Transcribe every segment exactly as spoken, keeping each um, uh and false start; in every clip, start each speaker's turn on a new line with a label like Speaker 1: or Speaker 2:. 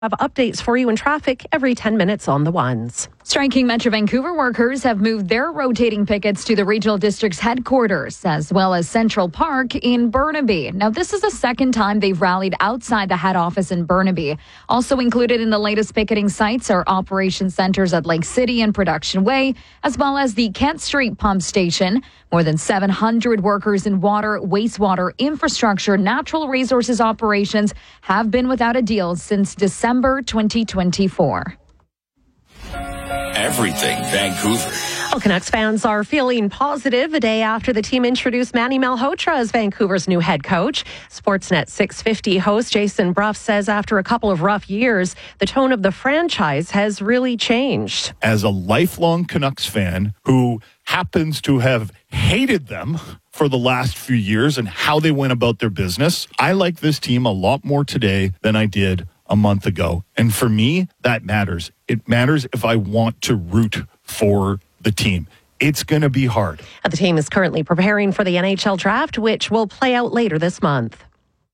Speaker 1: Have updates for you in traffic every ten minutes on the ones.
Speaker 2: Striking Metro Vancouver workers have moved their rotating pickets to the regional district's headquarters, as well as Central Park in Burnaby. Now, this is the second time they've rallied outside the head office in Burnaby. Also included in the latest picketing sites are operation centers at Lake City and Production Way, as well as the Kent Street pump station. More than seven hundred workers in water, wastewater, infrastructure, natural resources operations have been without a deal since December twenty twenty-four.
Speaker 3: Everything Vancouver.
Speaker 1: Well, Canucks fans are feeling positive a day after the team introduced Manny Malhotra as Vancouver's new head coach. Sportsnet six fifty host Jason Bruff says after a couple of rough years, the tone of the franchise has really changed.
Speaker 4: As a lifelong Canucks fan who happens to have hated them for the last few years and how they went about their business, I like this team a lot more today than I did a month ago. And for me, that matters. It matters if I want to root for the team. It's going to be hard.
Speaker 1: The team is currently preparing for the N H L draft, which will play out later this month.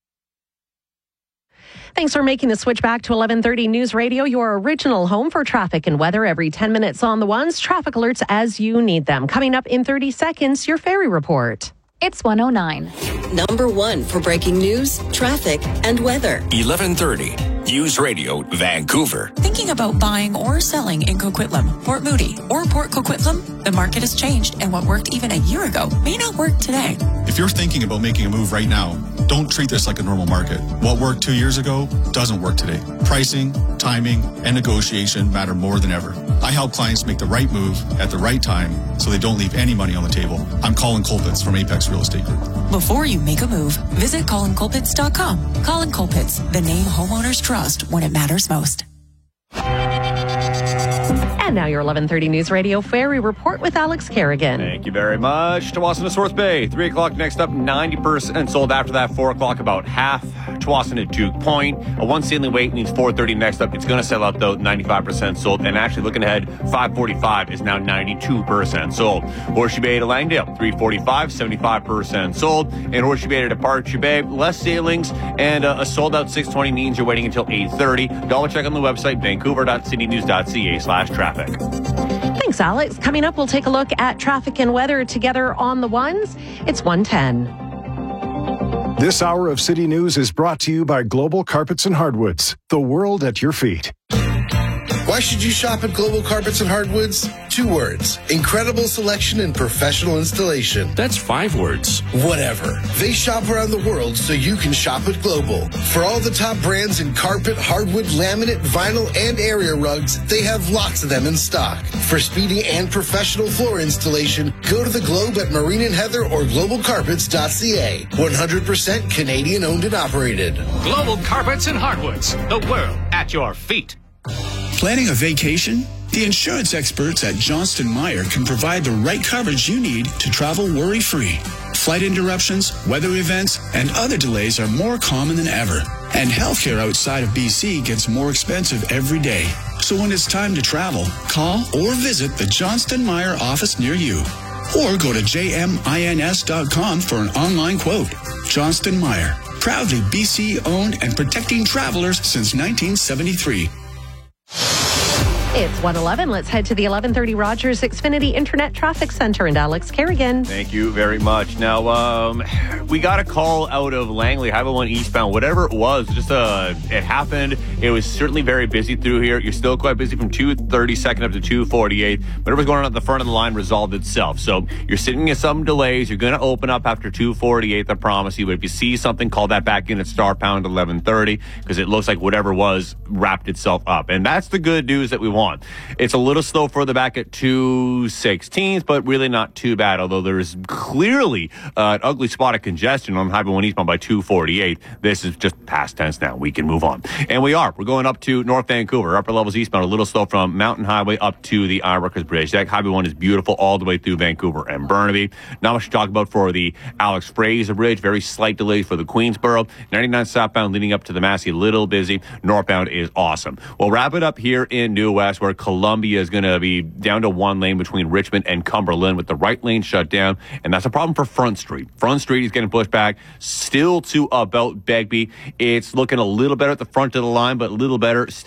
Speaker 1: Thanks for making the switch back to eleven thirty News Radio, your original home for traffic and weather every ten minutes on the ones. Traffic alerts as you need them. Coming up in thirty seconds, your ferry report.
Speaker 2: It's one oh nine.
Speaker 5: Number one for breaking news, traffic, and weather.
Speaker 3: eleven thirty News Radio, Vancouver.
Speaker 6: Thinking about buying or selling in Coquitlam, Port Moody, or Port Coquitlam? The market has changed, and what worked even a year ago may not work today.
Speaker 7: If you're thinking about making a move right now, don't treat this like a normal market. What worked two years ago doesn't work today. Pricing, timing, and negotiation matter more than ever. I help clients make the right move at the right time so they don't leave any money on the table. I'm Colin Colpitts from Apex Real Estate Group.
Speaker 6: Before you make a move, visit colin colpitts dot com. Colin Colpitts, the name homeowners trust when it matters most.
Speaker 1: And now your eleven thirty News Radio Ferry Report with Alex Kerrigan.
Speaker 8: Thank you very much. Tsawwassen to Source Bay. three o'clock next up, ninety percent sold. After that, four o'clock, about half. Tsawwassen to Duke Point. A one sailing wait means four thirty next up. It's going to sell out, though, ninety-five percent sold. And actually, looking ahead, five forty-five is now ninety-two percent sold. Horseshoe Bay to Langdale, three forty-five, seventy-five percent sold. And Horseshoe Bay to Departure Bay, less sailings. And uh, a sold-out six twenty means you're waiting until eight thirty. Dollar check on the website, vancouver dot city news dot c a slash traffic.
Speaker 1: Thanks, Alex. Coming up, we'll take a look at traffic and weather together on the ones. It's one ten.
Speaker 9: This hour of City News is brought to you by Global Carpets and Hardwoods, the world at your feet.
Speaker 10: Why should you shop at Global Carpets and Hardwoods? Two words. Incredible selection and professional installation.
Speaker 3: That's five words.
Speaker 10: Whatever. They shop around the world so you can shop at Global. For all the top brands in carpet, hardwood, laminate, vinyl, and area rugs, they have lots of them in stock. For speedy and professional floor installation, go to the Globe at Marine and Heather or global carpets dot c a. one hundred percent Canadian owned and operated.
Speaker 11: Global Carpets and Hardwoods, the world at your feet.
Speaker 12: Planning a vacation? The insurance experts at Johnston Meyer can provide the right coverage you need to travel worry-free. Flight interruptions, weather events, and other delays are more common than ever. And healthcare outside of B C gets more expensive every day. So when it's time to travel, call or visit the Johnston Meyer office near you. Or go to j m ins dot com for an online quote. Johnston Meyer, proudly B C-owned and protecting travelers since nineteen seventy-three.
Speaker 1: It's one eleven. Let's head to the eleven thirty Rogers Xfinity Internet Traffic Center and Alex Kerrigan.
Speaker 8: Thank you very much. Now, um, we got a call out of Langley, Highway one eastbound, whatever it was. Just uh, it happened. It was certainly very busy through here. You're still quite busy from two thirty-second up to two forty-eight. Whatever's going on at the front of the line resolved itself. So you're sitting in some delays. You're going to open up after two forty-eight, I promise you. But if you see something, call that back in at star pound eleven thirty because it looks like whatever was wrapped itself up. And that's the good news that we want. It's a little slow further back at two sixteenth, but really not too bad, although there's clearly uh, an ugly spot of congestion on Highway one eastbound by two forty-eight. This is just past tense now. We can move on. And we are. We're going up to North Vancouver, upper levels eastbound, a little slow from Mountain Highway up to the Ironworkers Bridge. That Highway one is beautiful all the way through Vancouver and Burnaby. Not much to talk about for the Alex Fraser Bridge. Very slight delays for the Queensboro. ninety-nine southbound leading up to the Massey, a little busy. Northbound is awesome. We'll wrap it up here in New West. stretch where Columbia is going to be down to one lane between Richmond and Cumberland with the right lane shut down. And that's a problem for Front Street. Front Street is getting pushed back still to about Begbie. It's looking a little better at the front of the line, but a little better